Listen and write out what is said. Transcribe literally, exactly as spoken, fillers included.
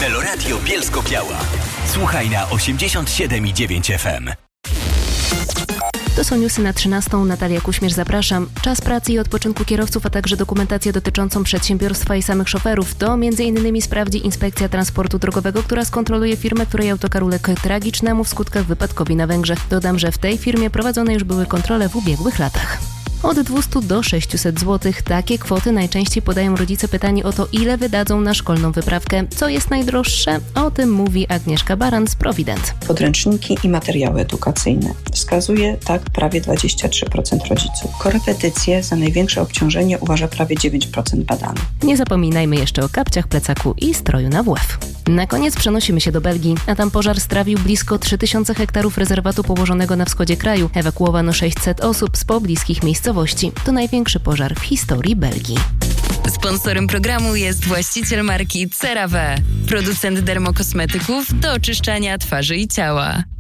Meloradio Bielsko-Biała. Słuchaj na osiemdziesiąt siedem i dziewięć F M. To są newsy na trzynastą. Natalia Kuśmierz, zapraszam. Czas pracy i odpoczynku kierowców, a także dokumentacja dotyczącą przedsiębiorstwa i samych szoferów. To między innymi sprawdzi Inspekcja Transportu Drogowego, która skontroluje firmę, której autokar uległ tragicznemu w skutkach wypadkowi na Węgrzech. Dodam, że w tej firmie prowadzone już były kontrole w ubiegłych latach. Od dwieście do sześćset złotych. Takie kwoty najczęściej podają rodzice pytani o to, ile wydadzą na szkolną wyprawkę. Co jest najdroższe? O tym mówi Agnieszka Baran z Provident. Podręczniki i materiały edukacyjne. Wskazuje tak prawie dwadzieścia trzy procent rodziców. Korepetycje za największe obciążenie uważa prawie dziewięć procent badanych. Nie zapominajmy jeszcze o kapciach, plecaku i stroju na W F. Na koniec przenosimy się do Belgii, a tam pożar strawił blisko trzy tysiące hektarów rezerwatu położonego na wschodzie kraju. Ewakuowano sześćset osób z pobliskich miejscowości. To największy pożar w historii Belgii. Sponsorem programu jest właściciel marki CeraVe, producent dermokosmetyków do oczyszczania twarzy i ciała.